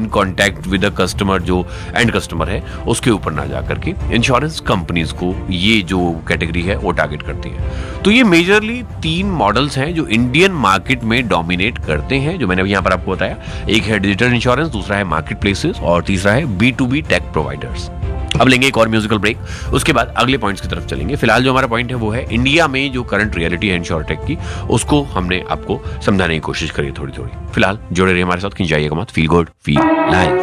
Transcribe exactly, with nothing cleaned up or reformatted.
In contact with the customer, जो and customer है उसके ऊपर ना जा करके इंश्योरेंस कंपनीज को ये जो कैटेगरी है वो टारगेट करती है। तो ये मेजरली तीन मॉडल्स हैं जो इंडियन मार्केट में डोमिनेट करते हैं, जो मैंने अभी यहाँ पर आपको बताया। एक है डिजिटल इंश्योरेंस, दूसरा है मार्केट प्लेसेस और तीसरा है B to be take providers. अब लेंगे एक और म्यूजिकल ब्रेक, उसके बाद अगले पॉइंट्स की तरफ चलेंगे। फिलहाल जो हमारा पॉइंट है वो है इंडिया में जो करंट रियलिटी है इंश्योरटेक की, उसको हमने आपको समझाने की कोशिश करी थोड़ी थोड़ी। फिलहाल जुड़े रहिए हमारे साथ, खिंचाइएगा मत। Feel good feel live.